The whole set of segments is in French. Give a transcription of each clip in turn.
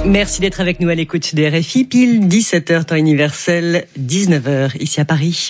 Merci d'être avec nous à l'écoute des RFI. Pile 17h temps universel, 19h ici à Paris.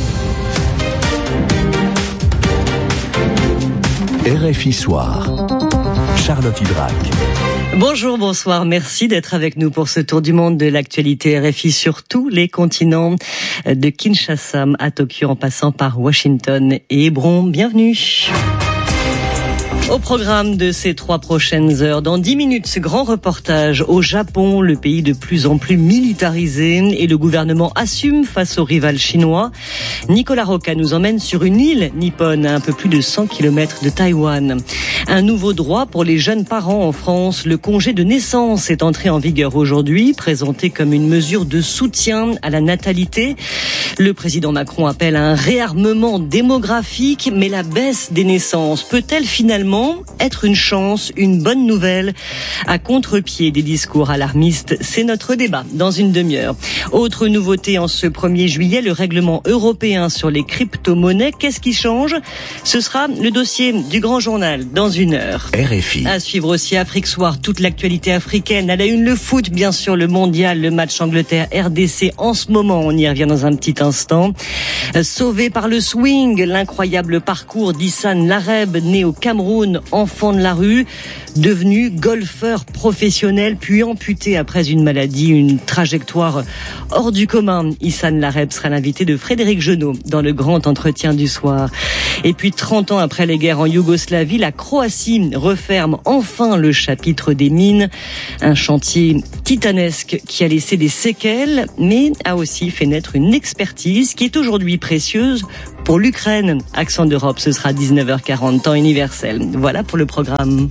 RFI Soir. Charlotte Hydrac. Bonjour, bonsoir, merci d'être avec nous pour ce tour du monde de l'actualité RFI sur tous les continents, de Kinshasa à Tokyo en passant par Washington et Hébron. Bienvenue. Au programme de ces 3 prochaines heures, dans 10 minutes, ce grand reportage au Japon, le pays de plus en plus militarisé et le gouvernement assume face au rival chinois. Nicolas Roca nous emmène sur une île nippone à un peu plus de 100 km de Taïwan. Un nouveau droit pour les jeunes parents en France. Le congé de naissance est entré en vigueur aujourd'hui, présenté comme une mesure de soutien à la natalité. Le président Macron appelle à un réarmement démographique, mais la baisse des naissances peut-elle finalement être une chance, une bonne nouvelle? À contre-pied des discours alarmistes, c'est notre débat dans une demi-heure. Autre nouveauté en ce 1er juillet, le règlement européen sur les crypto-monnaies. Qu'est-ce qui change? Ce sera le dossier du grand journal dans une heure. RFI. À suivre aussi Afrique Soir, toute l'actualité africaine. À la une, le foot, bien sûr, le mondial, le match Angleterre-RDC en ce moment. On y revient dans un petit instant. Sauvé par le swing, l'incroyable parcours d'Hissane Lareb, né au Cameroun, enfant de la rue, devenu golfeur professionnel, puis amputé après une maladie, une trajectoire hors du commun. Hissane Lareb sera l'invité de Frédéric Genot dans le grand entretien du soir. Et puis 30 ans après les guerres en Yougoslavie, la Croatie referme enfin le chapitre des mines. Un chantier titanesque qui a laissé des séquelles, mais a aussi fait naître une expertise qui est aujourd'hui précieuse pour l'Ukraine. Accent d'Europe, ce sera 19h40, temps universel. Voilà pour le programme.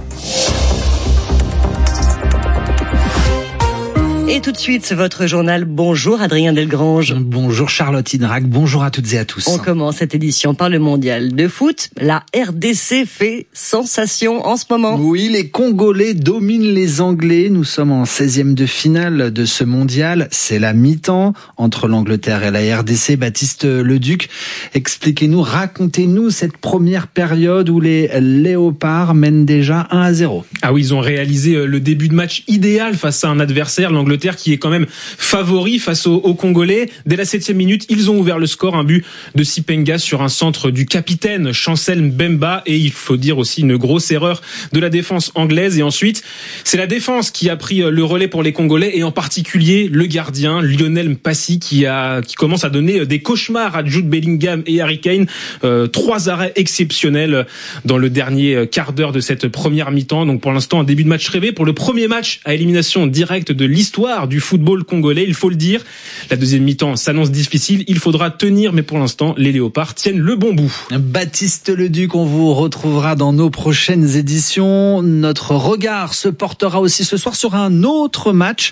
Et tout de suite, votre journal. Bonjour Adrien Delgrange. Bonjour Charlotte Hydrac, bonjour à toutes et à tous. On commence cette édition par le mondial de foot. La RDC fait sensation en ce moment. Oui, les Congolais dominent les Anglais. Nous sommes en 16e de finale de ce mondial. C'est la mi-temps entre l'Angleterre et la RDC. Baptiste Leduc, expliquez-nous, racontez-nous cette première période où les Léopards mènent déjà 1-0. Ah oui, ils ont réalisé le début de match idéal face à un adversaire, l'Angleterre, qui est quand même favori face aux Congolais. Dès la 7e minute, ils ont ouvert le score, un but de Sipenga sur un centre du capitaine Chancel Mbemba, et il faut dire aussi une grosse erreur de la défense anglaise. Et ensuite, c'est la défense qui a pris le relais pour les Congolais, et en particulier le gardien Lionel Mpassi qui commence à donner des cauchemars à Jude Bellingham et Harry Kane. 3 arrêts exceptionnels dans le dernier quart d'heure de cette première mi-temps. Donc pour l'instant, un début de match rêvé pour le premier match à élimination directe de l'histoire du football congolais, il faut le dire. La deuxième mi-temps s'annonce difficile, il faudra tenir, mais pour l'instant, les Léopards tiennent le bon bout. Baptiste Leduc, on vous retrouvera dans nos prochaines éditions. Notre regard se portera aussi ce soir sur un autre match,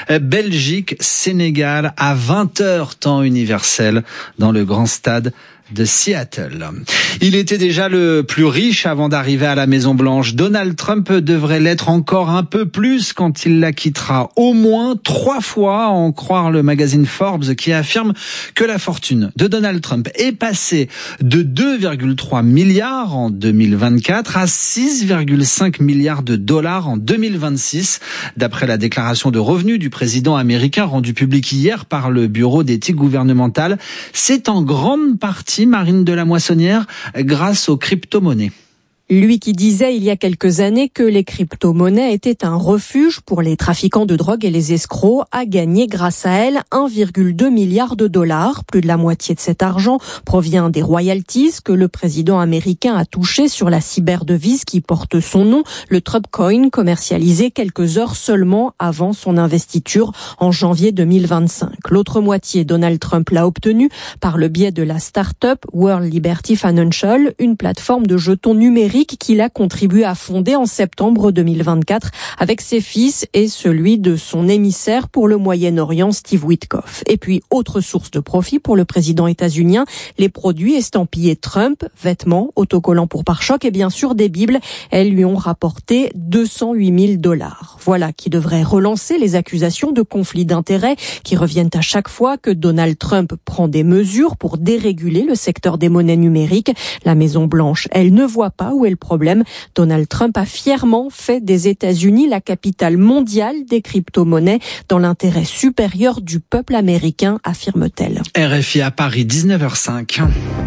Belgique-Sénégal, à 20h temps universel, dans le grand stade de Seattle. Il était déjà le plus riche avant d'arriver à la Maison Blanche. Donald Trump devrait l'être encore un peu plus quand il la quittera. Au moins 3 fois, à en croire le magazine Forbes, qui affirme que la fortune de Donald Trump est passée de 2,3 milliards en 2024 à 6,5 milliards de dollars en 2026, d'après la déclaration de revenus du président américain rendue publique hier par le Bureau d'éthique gouvernementale. C'est en grande partie, Marine de la Moissonnière, grâce aux crypto-monnaies. Lui qui disait il y a quelques années que les crypto-monnaies étaient un refuge pour les trafiquants de drogue et les escrocs a gagné grâce à elles 1,2 milliard de dollars. Plus de la moitié de cet argent provient des royalties que le président américain a touchées sur la cyberdevise qui porte son nom, le Trump Coin, commercialisé quelques heures seulement avant son investiture en janvier 2025. L'autre moitié, Donald Trump l'a obtenue par le biais de la start-up World Liberty Financial, une plateforme de jetons numériques qu'il a contribué à fonder en septembre 2024 avec ses fils et celui de son émissaire pour le Moyen-Orient, Steve Witkoff. Et puis, autre source de profit pour le président états-unien, les produits estampillés Trump, vêtements, autocollants pour pare-chocs et bien sûr des bibles. Elles lui ont rapporté $208 000. Voilà qui devrait relancer les accusations de conflit d'intérêts qui reviennent à chaque fois que Donald Trump prend des mesures pour déréguler le secteur des monnaies numériques. La Maison-Blanche, elle ne voit pas où est le problème. Donald Trump a fièrement fait des États-Unis la capitale mondiale des crypto-monnaies dans l'intérêt supérieur du peuple américain, affirme-t-elle. RFI à Paris, 19h05.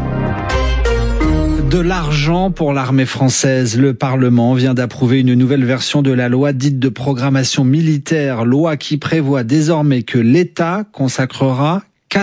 De l'argent pour l'armée française. Le Parlement vient d'approuver une nouvelle version de la loi dite de programmation militaire, loi qui prévoit désormais que l'État consacrera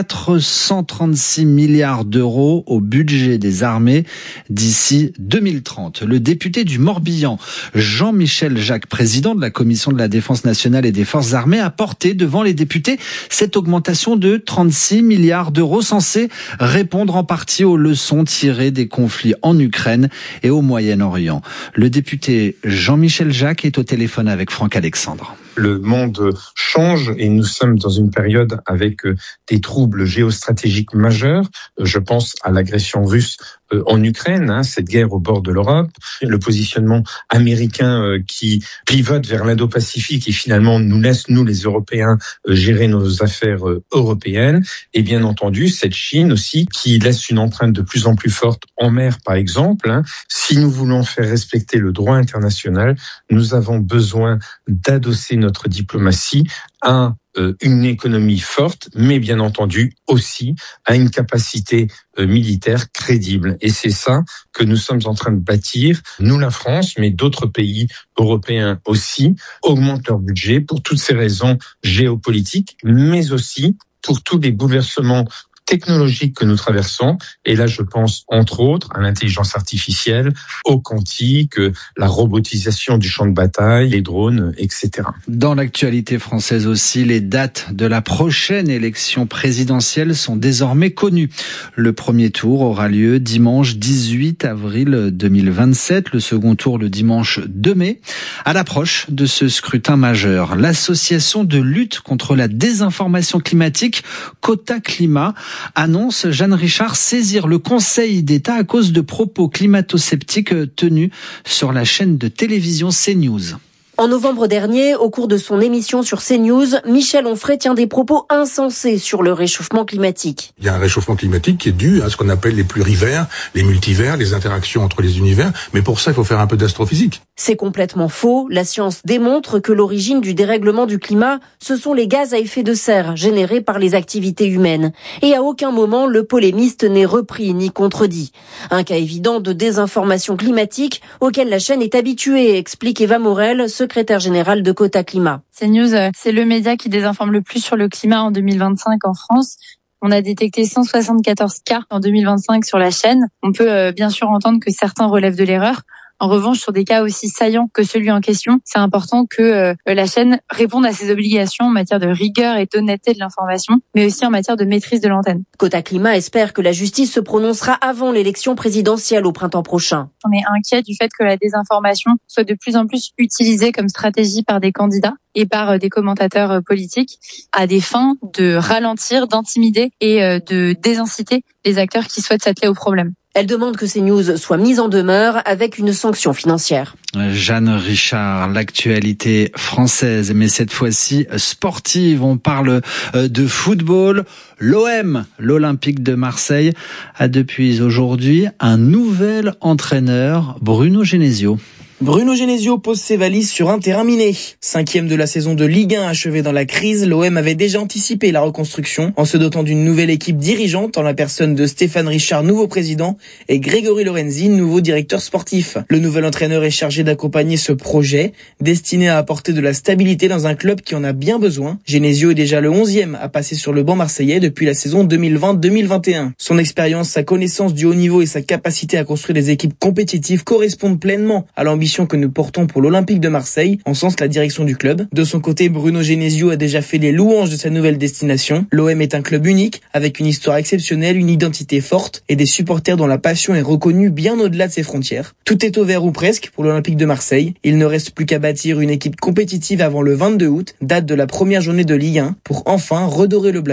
436 milliards d'euros au budget des armées d'ici 2030. Le député du Morbihan, Jean-Michel Jacques, président de la Commission de la Défense nationale et des Forces armées, a porté devant les députés cette augmentation de 36 milliards d'euros censée répondre en partie aux leçons tirées des conflits en Ukraine et au Moyen-Orient. Le député Jean-Michel Jacques est au téléphone avec Franck Alexandre. Le monde change et nous sommes dans une période avec des troubles géostratégiques majeurs. Je pense à l'agression russe en Ukraine, cette guerre au bord de l'Europe, le positionnement américain qui pivote vers l'Indo-Pacifique et finalement nous laisse, nous les Européens, gérer nos affaires européennes. Et bien entendu, cette Chine aussi qui laisse une empreinte de plus en plus forte en mer, par exemple. Si nous voulons faire respecter le droit international, nous avons besoin d'adosser notre diplomatie à une économie forte, mais bien entendu aussi à une capacité militaire crédible. Et c'est ça que nous sommes en train de bâtir. Nous, la France, mais d'autres pays européens aussi, augmentent leur budget pour toutes ces raisons géopolitiques, mais aussi pour tous les bouleversements technologiques que nous traversons. Et là, je pense, entre autres, à l'intelligence artificielle, au quantique, la robotisation du champ de bataille, les drones, etc. Dans l'actualité française aussi, les dates de la prochaine élection présidentielle sont désormais connues. Le premier tour aura lieu dimanche 18 avril 2027, le second tour le dimanche 2 mai. À l'approche de ce scrutin majeur, l'association de lutte contre la désinformation climatique, Quota Climat, annonce, Jeanne Richard, saisir le Conseil d'État à cause de propos climato-sceptiques tenus sur la chaîne de télévision CNews. En novembre dernier, au cours de son émission sur CNews, Michel Onfray tient des propos insensés sur le réchauffement climatique. Il y a un réchauffement climatique qui est dû à ce qu'on appelle les plurivers, les multivers, les interactions entre les univers. Mais pour ça, il faut faire un peu d'astrophysique. C'est complètement faux. La science démontre que l'origine du dérèglement du climat, ce sont les gaz à effet de serre générés par les activités humaines. Et à aucun moment, le polémiste n'est repris ni contredit. Un cas évident de désinformation climatique auquel la chaîne est habituée, explique Eva Morel, secrétaire générale de Quota Climat. CNews, c'est le média qui désinforme le plus sur le climat en 2025 en France. On a détecté 174 cas en 2025 sur la chaîne. On peut bien sûr entendre que certains relèvent de l'erreur. En revanche, sur des cas aussi saillants que celui en question, c'est important que la chaîne réponde à ses obligations en matière de rigueur et d'honnêteté de l'information, mais aussi en matière de maîtrise de l'antenne. Quota Climat espère que la justice se prononcera avant l'élection présidentielle au printemps prochain. On est inquiet du fait que la désinformation soit de plus en plus utilisée comme stratégie par des candidats et par des commentateurs politiques à des fins de ralentir, d'intimider et de désinciter les acteurs qui souhaitent s'atteler au problème. Elle demande que CNews soit mise en demeure avec une sanction financière. Jeanne Richard, l'actualité française, mais cette fois-ci sportive. On parle de football. L'OM, l'Olympique de Marseille, a depuis aujourd'hui un nouvel entraîneur, Bruno Genesio. Bruno Genesio pose ses valises sur un terrain miné. 5e de la saison de Ligue 1 achevée dans la crise, l'OM avait déjà anticipé la reconstruction en se dotant d'une nouvelle équipe dirigeante en la personne de Stéphane Richard, nouveau président, et Grégory Lorenzi, nouveau directeur sportif. Le nouvel entraîneur est chargé d'accompagner ce projet, destiné à apporter de la stabilité dans un club qui en a bien besoin. Genesio est déjà le 11e à passer sur le banc marseillais depuis la saison 2020-2021. Son expérience, sa connaissance du haut niveau et sa capacité à construire des équipes compétitives correspondent pleinement à l'ambition que nous portons pour l'Olympique de Marseille, encense la direction du club. De son côté, Bruno Genesio a déjà fait les louanges de sa nouvelle destination. L'OM est un club unique, avec une histoire exceptionnelle, une identité forte et des supporters dont la passion est reconnue bien au-delà de ses frontières. Tout est au vert ou presque pour l'Olympique de Marseille. Il ne reste plus qu'à bâtir une équipe compétitive avant le 22 août, date de la première journée de Ligue 1, pour enfin redorer le blason.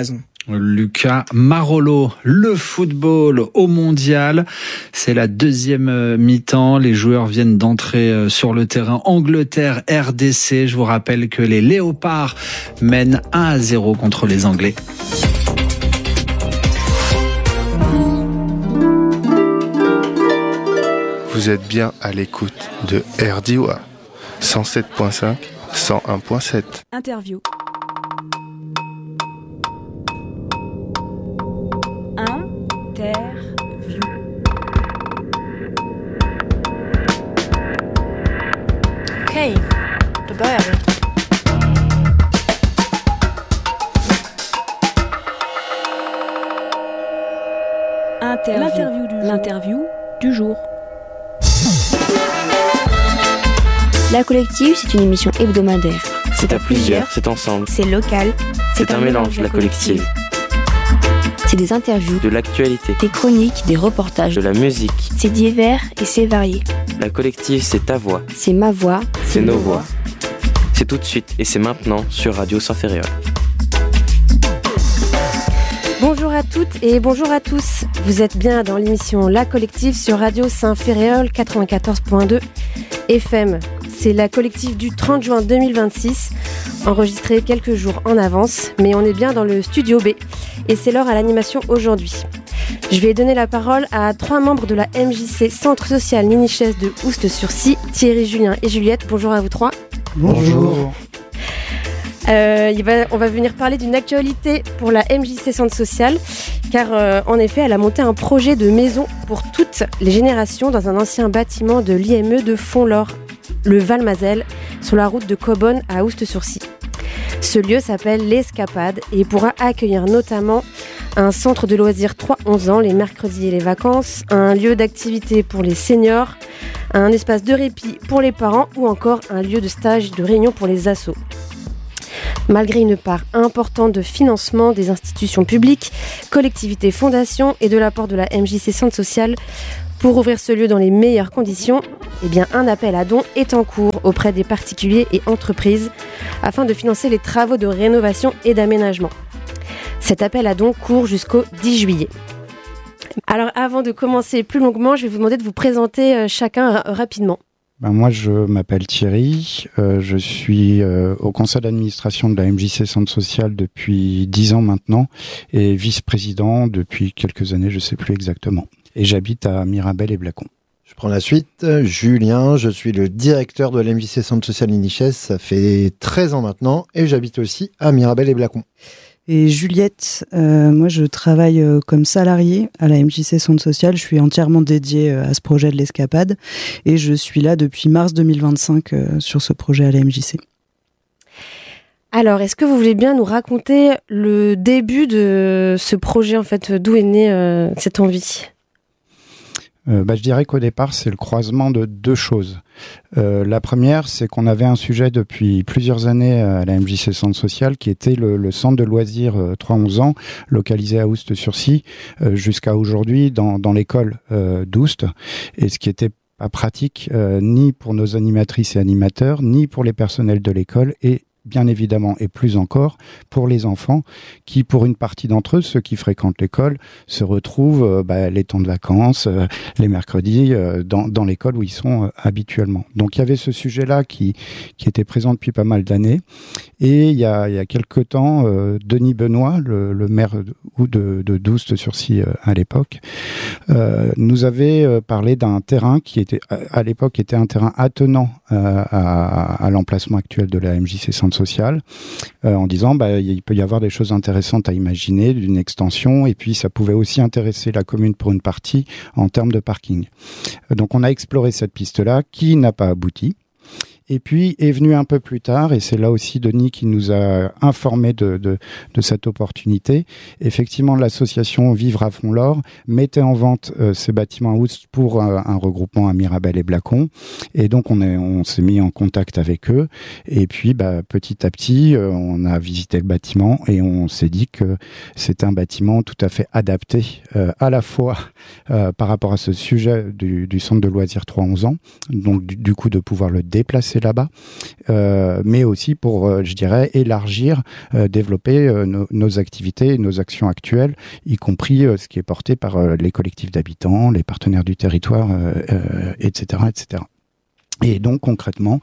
Lucas Marolo, le football au mondial, c'est la deuxième mi-temps, les joueurs viennent d'entrer sur le terrain. Angleterre, RDC, je vous rappelle que les Léopards mènent 1-0 contre les Anglais. Vous êtes bien à l'écoute de RDIWA 107.5, 101.7. Interview. Okej, då börjar vi. L'interview du jour. La Collective, c'est une émission hebdomadaire. C'est à plusieurs, c'est ensemble. C'est local. C'est un mélange, la Collective. C'est des interviews, de l'actualité, des chroniques, des reportages, de la musique. C'est divers et c'est varié. La Collective, c'est ta voix. C'est ma voix. C'est nos voix. C'est tout de suite et c'est maintenant sur Radio Saint-Ferréol. Bonjour à toutes et bonjour à tous. Vous êtes bien dans l'émission La Collective sur Radio Saint-Ferréol 94.2 FM. C'est la Collective du 30 juin 2026, enregistrée quelques jours en avance, mais on est bien dans le studio B et c'est l'heure à l'animation aujourd'hui. Je vais donner la parole à 3 membres de la MJC Centre Social Ninichès de Oust-sur-Scie, Thierry, Julien et Juliette. Bonjour à vous 3. Bonjour. On va venir parler d'une actualité pour la MJC Centre Social, car en effet, elle a monté un projet de maison pour toutes les générations dans un ancien bâtiment de l'IME de Font-l'Or, le Valmazel, sur la route de Cobonne à Oust-sur-Scie. Ce lieu s'appelle l'Escapade et pourra accueillir notamment un centre de loisirs 3-11 ans les mercredis et les vacances, un lieu d'activité pour les seniors, un espace de répit pour les parents ou encore un lieu de stage et de réunion pour les assos. Malgré une part importante de financement des institutions publiques, collectivités, fondations et de l'apport de la MJC Centre Social pour ouvrir ce lieu dans les meilleures conditions, un appel à dons est en cours auprès des particuliers et entreprises afin de financer les travaux de rénovation et d'aménagement. Cet appel à dons court jusqu'au 10 juillet. Alors avant de commencer plus longuement, je vais vous demander de vous présenter chacun rapidement. Moi, je m'appelle Thierry, je suis au conseil d'administration de la MJC Centre Social depuis 10 ans maintenant et vice-président depuis quelques années, je ne sais plus exactement. Et j'habite à Mirabel et Blacon. Je prends la suite. Julien, je suis le directeur de la MJC Centre Social Ninichès, ça fait 13 ans maintenant et j'habite aussi à Mirabel et Blacon. Et Juliette, moi je travaille comme salariée à la MJC Centre Social, je suis entièrement dédiée à ce projet de l'Escapade et je suis là depuis mars 2025 sur ce projet à la MJC. Alors, est-ce que vous voulez bien nous raconter le début de ce projet, en fait, d'où est née cette envie ? Je dirais qu'au départ, c'est le croisement de 2 choses. La première, c'est qu'on avait un sujet depuis plusieurs années à la MJC Centre Social qui était le centre de loisirs 3-11 ans, localisé à Oust-sur-Scie, jusqu'à aujourd'hui dans l'école d'Oust. Et ce qui était pas pratique ni pour nos animatrices et animateurs, ni pour les personnels de l'école et bien évidemment, et plus encore, pour les enfants qui, pour une partie d'entre eux, ceux qui fréquentent l'école, se retrouvent les temps de vacances, les mercredis, dans l'école où ils sont habituellement. Donc il y avait ce sujet-là qui était présent depuis pas mal d'années. Et il y a quelque temps, Denis Benoît, le maire de Oust-sur-Scie à l'époque, nous avait parlé d'un terrain qui était, à l'époque, était un terrain attenant à l'emplacement actuel de la MJC Centre Social, en disant il peut y avoir des choses intéressantes à imaginer, d'une extension, et puis ça pouvait aussi intéresser la commune pour une partie en termes de parking. Donc on a exploré cette piste-là qui n'a pas abouti. Et puis est venu un peu plus tard, et c'est là aussi Denis qui nous a informé de cette opportunité. Effectivement, l'association Vivre à Font-l'Or mettait en vente ces bâtiments à Oust pour un regroupement à Mirabel et Blacon. Et donc on s'est mis en contact avec eux. Et puis petit à petit, on a visité le bâtiment et on s'est dit que c'était un bâtiment tout à fait adapté à la fois par rapport à ce sujet du centre de loisirs 3-11 ans. Donc du coup de pouvoir le déplacer là-bas, mais aussi pour, je dirais, élargir, développer nos activités, nos actions actuelles, y compris ce qui est porté par les collectifs d'habitants, les partenaires du territoire, etc., etc. Et donc concrètement,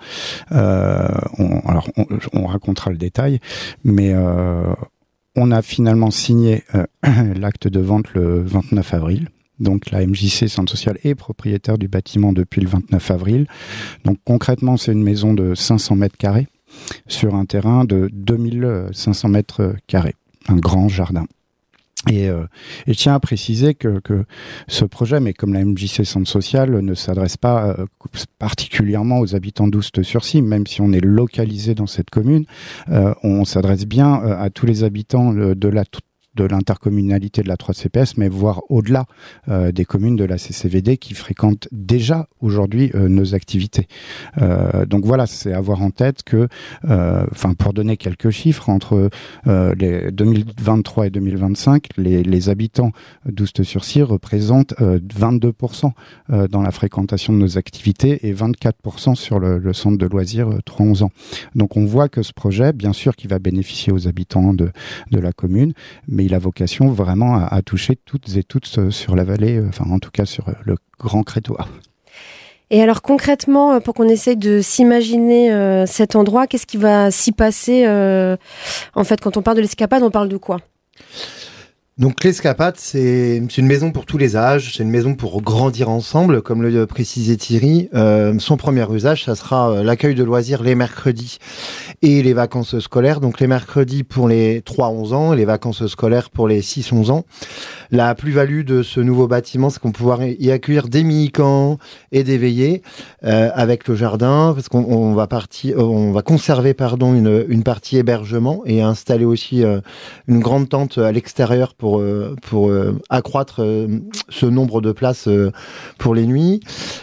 on racontera le détail, mais on a finalement signé l'acte de vente le 29 avril. Donc la MJC Centre Social est propriétaire du bâtiment depuis le 29 avril. Donc concrètement, c'est une maison de 500 mètres carrés sur un terrain de 2500 mètres carrés, un grand jardin. Et je tiens à préciser que ce projet, mais comme la MJC Centre Social, ne s'adresse pas particulièrement aux habitants d'Oust-sur-Cime, même si on est localisé dans cette commune, on s'adresse bien à tous les habitants de l'intercommunalité de la 3CPS, mais voire au-delà des communes de la CCVD qui fréquentent déjà aujourd'hui nos activités. Donc voilà, c'est avoir en tête que, pour donner quelques chiffres, entre les 2023 et 2025, les habitants d'Oust-sur-Cire représentent 22% dans la fréquentation de nos activités et 24% sur le centre de loisirs 3-11 ans. Donc on voit que ce projet, bien sûr, qui va bénéficier aux habitants de la commune, mais il a vocation vraiment à toucher toutes et tous sur la vallée, en tout cas sur le Grand Crétois. Et alors concrètement, pour qu'on essaye de s'imaginer cet endroit, qu'est-ce qui va s'y passer en fait, quand on parle de l'Escapade, on parle de quoi ? Donc l'Escapade, c'est une maison pour tous les âges, c'est une maison pour grandir ensemble, comme le précisait Thierry. Son premier usage, ça sera l'accueil de loisirs les mercredis et les vacances scolaires. Donc les mercredis pour les 3-11 ans et les vacances scolaires pour les 6-11 ans. La plus-value de ce nouveau bâtiment, c'est qu'on va pouvoir y accueillir des mini-camps et des veillées avec le jardin, parce qu'on va conserver une partie hébergement et installer aussi une grande tente à l'extérieur pour accroître ce nombre de places pour les nuits.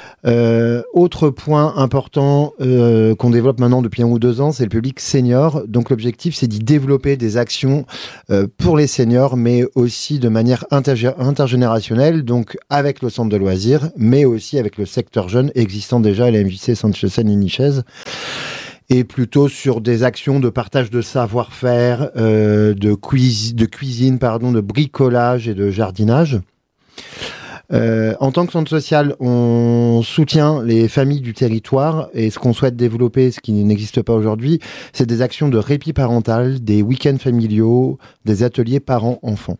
Autre point important qu'on développe maintenant depuis 1 ou 2 ans, c'est le public senior. Donc l'objectif, c'est d'y développer des actions pour les seniors, mais aussi de manière intergénérationnelle, donc avec le centre de loisirs, mais aussi avec le secteur jeune existant déjà à la MJC Centre Social Nichaise. Et plutôt sur des actions de partage de savoir-faire, de cuisine, de bricolage et de jardinage. En tant que centre social, on soutient les familles du territoire et ce qu'on souhaite développer, ce qui n'existe pas aujourd'hui, c'est des actions de répit parental, des week-ends familiaux, des ateliers parents-enfants.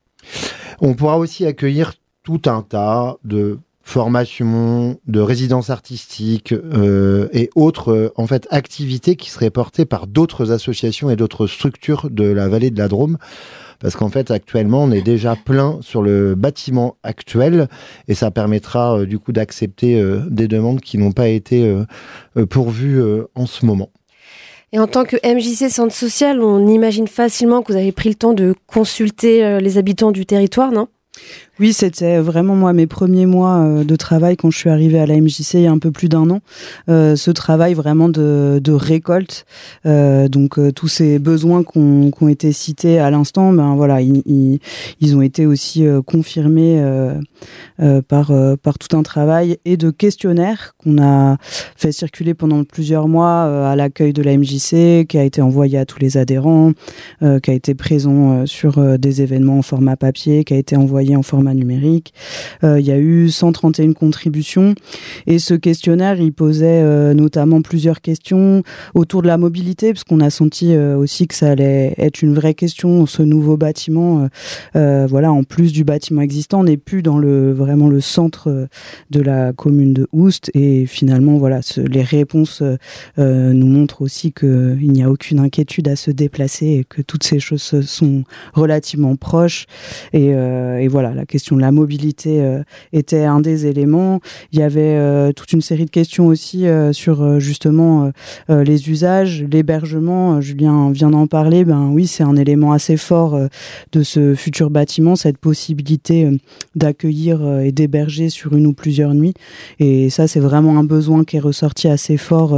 On pourra aussi accueillir tout un tas de formations, de résidences artistiques et autres activités qui seraient portées par d'autres associations et d'autres structures de la vallée de la Drôme. Parce qu'en fait, actuellement, on est déjà plein sur le bâtiment actuel et ça permettra du coup d'accepter des demandes qui n'ont pas été pourvues en ce moment. Et en tant que MJC Centre Social, on imagine facilement que vous avez pris le temps de consulter les habitants du territoire, non ? Oui, c'était vraiment moi mes premiers mois de travail quand je suis arrivée à la MJC il y a un peu plus d'1 an. Ce travail vraiment de récolte, donc tous ces besoins qui ont été cités à l'instant, ils ont été aussi confirmés par tout un travail et de questionnaires qu'on a fait circuler pendant plusieurs mois à l'accueil de la MJC, qui a été envoyé à tous les adhérents, qui a été présent sur des événements en format papier, qui a été envoyé en format numérique. Il y a eu 131 contributions et ce questionnaire, il posait notamment plusieurs questions autour de la mobilité, parce qu'on a senti aussi que ça allait être une vraie question, ce nouveau bâtiment. En plus du bâtiment existant, on n'est plus dans vraiment le centre de la commune de Oust et finalement, les réponses nous montrent aussi qu'il n'y a aucune inquiétude à se déplacer et que toutes ces choses sont relativement proches et la question de la mobilité était un des éléments. Il y avait toute une série de questions aussi sur justement les usages, l'hébergement. Julien vient d'en parler. Oui, c'est un élément assez fort de ce futur bâtiment, cette possibilité d'accueillir et d'héberger sur 1 ou plusieurs nuits. Et ça, c'est vraiment un besoin qui est ressorti assez fort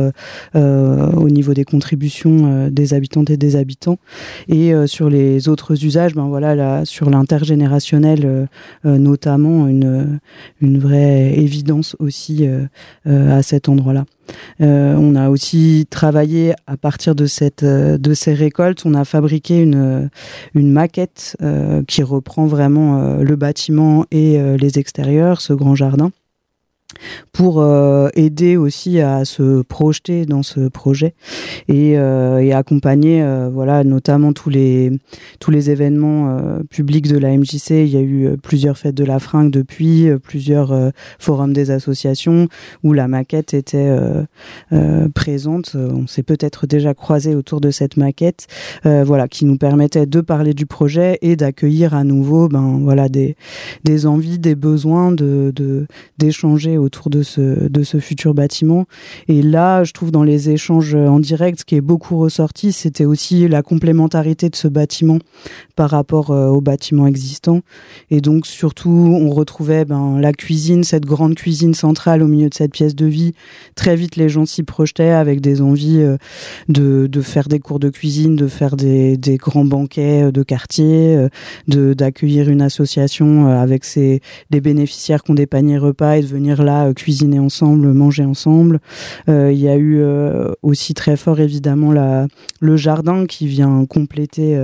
au niveau des contributions des habitantes et des habitants. Et sur les autres usages, sur l'intergénérationnel, notamment une vraie évidence aussi à cet endroit-là. On a aussi travaillé à partir de ces récoltes. On a fabriqué une maquette qui reprend vraiment le bâtiment et les extérieurs, ce grand jardin, pour aider aussi à se projeter dans ce projet et accompagner voilà, notamment tous les événements publics de la MJC. Il y a eu plusieurs fêtes de la fringue depuis, plusieurs forums des associations où la maquette était présente. On s'est peut-être déjà croisés autour de cette maquette, voilà, qui nous permettait de parler du projet et d'accueillir à nouveau voilà, des envies, des besoins d'échanger autour de ce futur bâtiment. Et là, je trouve dans les échanges en direct, ce qui est beaucoup ressorti, c'était aussi la complémentarité de ce bâtiment par rapport au bâtiment existant. Et donc, surtout, on retrouvait la cuisine, cette grande cuisine centrale au milieu de cette pièce de vie. Très vite, les gens s'y projetaient avec des envies de faire des cours de cuisine, de faire des grands banquets de quartier, d'accueillir une association avec des bénéficiaires qui ont des paniers repas et de venir là cuisiner ensemble, manger ensemble. Il y a eu aussi très fort évidemment le jardin qui vient compléter.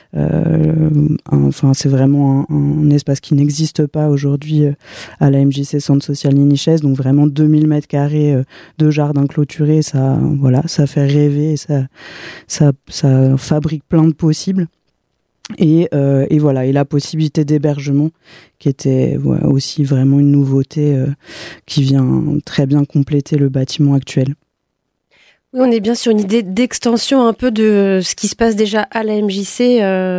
C'est vraiment un espace qui n'existe pas aujourd'hui à la MJC Centre Social Ninichez. Donc vraiment 2000 mètres carrés de jardin clôturé, ça fait rêver, ça fabrique plein de possibles. Et voilà, et la possibilité d'hébergement qui était aussi vraiment une nouveauté qui vient très bien compléter le bâtiment actuel. Oui, on est bien sur une idée d'extension un peu de ce qui se passe déjà à la MJC,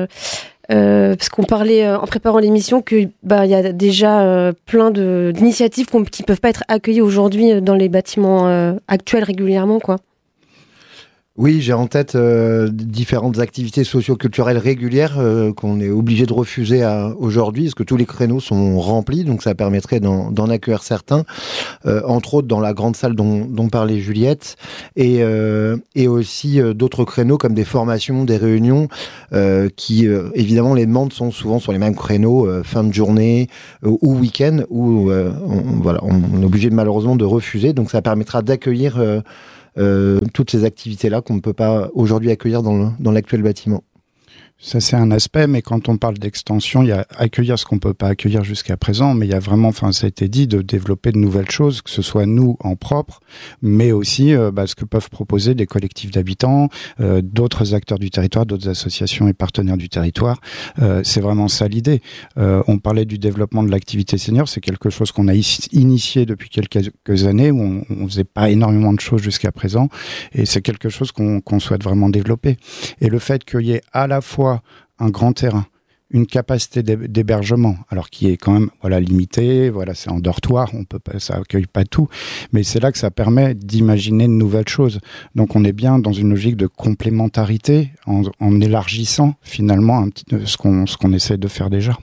parce qu'on parlait en préparant l'émission que il y a déjà plein d'initiatives qui peuvent pas être accueillies aujourd'hui dans les bâtiments actuels régulièrement, quoi. Oui, j'ai en tête différentes activités socio-culturelles régulières qu'on est obligé de refuser aujourd'hui, parce que tous les créneaux sont remplis, donc ça permettrait d'en accueillir certains, entre autres dans la grande salle dont parlait Juliette, et aussi d'autres créneaux comme des formations, des réunions, qui évidemment les demandes sont souvent sur les mêmes créneaux, fin de journée ou week-end, où on est obligé malheureusement de refuser, donc ça permettra d'accueillir toutes ces activités-là qu'on ne peut pas aujourd'hui accueillir dans l'actuel bâtiment. Ça, c'est un aspect, mais quand on parle d'extension, il y a accueillir ce qu'on peut pas accueillir jusqu'à présent, mais il y a vraiment, ça a été dit, de développer de nouvelles choses, que ce soit nous en propre, mais aussi ce que peuvent proposer des collectifs d'habitants, d'autres acteurs du territoire, d'autres associations et partenaires du territoire. C'est vraiment ça l'idée. On parlait du développement de l'activité senior, c'est quelque chose qu'on a initié depuis quelques années, où on faisait pas énormément de choses jusqu'à présent, et c'est quelque chose qu'on souhaite vraiment développer. Et le fait qu'il y ait à la fois un grand terrain, une capacité d'hébergement, alors qui est quand même limitée, c'est en dortoir, ça accueille pas tout, mais c'est là que ça permet d'imaginer de nouvelles choses. Donc on est bien dans une logique de complémentarité en élargissant finalement un petit ce qu'on essaie de faire déjà.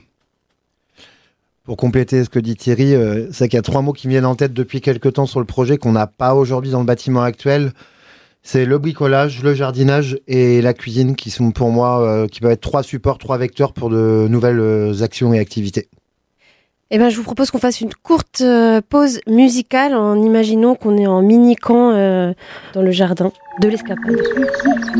Pour compléter ce que dit Thierry, c'est qu'il y a 3 mots qui me viennent en tête depuis quelques temps sur le projet qu'on n'a pas aujourd'hui dans le bâtiment actuel. C'est le bricolage, le jardinage et la cuisine qui sont pour moi, qui peuvent être 3 supports, 3 vecteurs pour de nouvelles actions et activités. Eh ben, je vous propose qu'on fasse une courte pause musicale en imaginant qu'on est en mini-camp dans le jardin de l'Escapade.